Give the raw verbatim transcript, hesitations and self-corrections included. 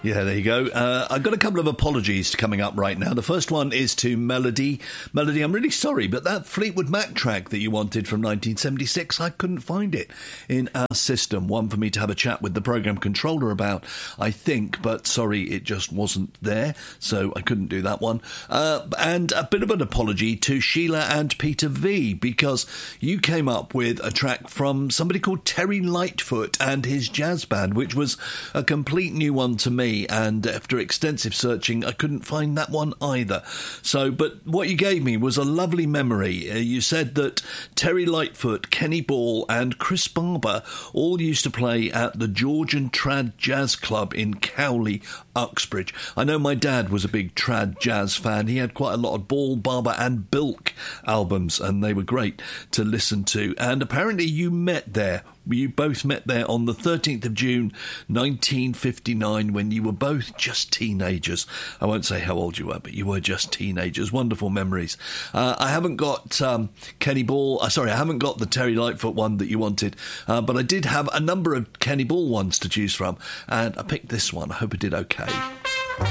Yeah, there you go. Uh, I've got a couple of apologies coming up right now. The first one is to Melody. Melody, I'm really sorry, but that Fleetwood Mac track that you wanted from nineteen seventy-six, I couldn't find it in our system. One for me to have a chat with the programme controller about, I think, but sorry, it just wasn't there, so I couldn't do that one. Uh, and a bit of an apology to Sheila and Peter V, because you came up with a track from somebody called Terry Lightfoot and his jazz band, which was a complete new one to me. And after extensive searching, I couldn't find that one either. So, but what you gave me was a lovely memory. Uh, you said that Terry Lightfoot, Kenny Ball and Chris Barber all used to play at the Georgian Trad Jazz Club in Cowley, Uxbridge. I know my dad was a big trad jazz fan. He had quite a lot of Ball, Barber and Bilk albums, and they were great to listen to. And apparently you met there. You both met there on the thirteenth of June nineteen fifty-nine, when you were both just teenagers. I won't say how old you were, but you were just teenagers. Wonderful memories. Uh, I haven't got um, Kenny Ball. Uh, sorry, I haven't got the Terry Lightfoot one that you wanted, uh, but I did have a number of Kenny Ball ones to choose from, and I picked this one. I hope I did okay.